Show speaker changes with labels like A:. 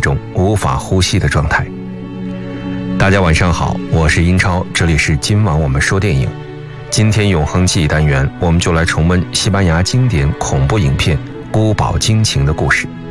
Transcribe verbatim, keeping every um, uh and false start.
A: 种无法呼吸的状态。大家晚上好，我是英超，这里是今晚我们说电影。今天永恒记忆单元，我们就来重温西班牙经典恐怖影片《孤堡惊情》的故事。